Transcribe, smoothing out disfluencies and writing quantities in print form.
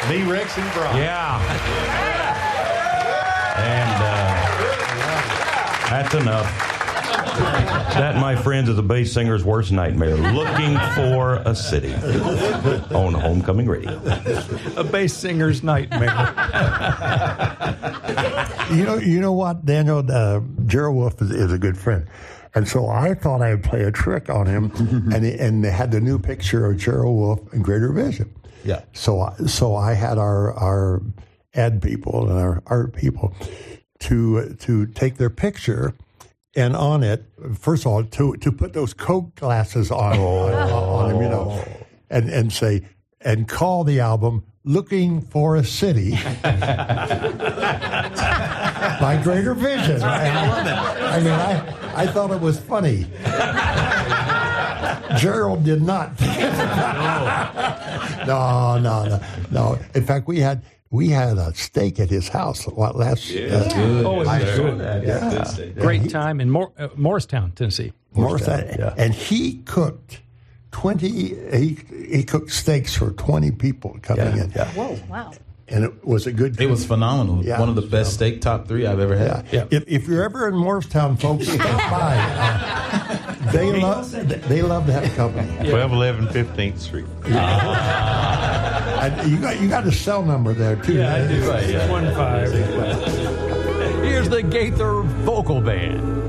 B. Rex and Brock. Yeah. And that's enough. That, my friends, is a bass singer's worst nightmare. Looking for a city on Homecoming Radio. A bass singer's nightmare. You know what, Daniel? Gerald Wolfe is a good friend. And so I thought I would play a trick on him, and they had the new picture of Gerald Wolfe and Greater Vision. Yeah. So I had our ad people and our art people to take their picture, and on it, first of all, to put those Coke glasses on him, you know, and say, and call the album "Looking for a City" by Greater Vision. I mean, I thought it was funny. Gerald did not. No. In fact, we had a steak at his house last year. Great time in Morristown, Tennessee. Morristown. And he cooked he cooked steaks for 20 people coming in. Yeah. Whoa, wow. And it was a good It was phenomenal. Yeah. One of the best steak top 3 I've ever had. Yeah. If you're ever in Morristown, folks, stop by. They love to have company. 1211 15th Street. And you got a cell number there, too. Yeah, I do. 615. Here's the Gaither Vocal Band.